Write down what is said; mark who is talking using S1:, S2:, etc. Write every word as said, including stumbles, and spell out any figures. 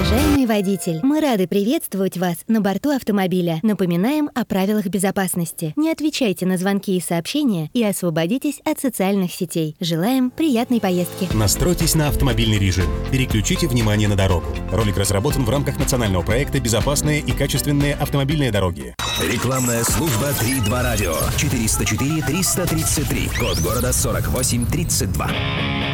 S1: Уважаемый водитель, мы рады приветствовать вас на борту автомобиля. Напоминаем о правилах безопасности. Не отвечайте на звонки и сообщения и освободитесь от социальных сетей. Желаем приятной поездки.
S2: Настройтесь на автомобильный режим. Переключите внимание на дорогу. Ролик разработан в рамках национального проекта «Безопасные и качественные автомобильные дороги».
S3: Рекламная служба три два радио. четыреста четыре триста тридцать три. Код города сорок восемь тридцать два.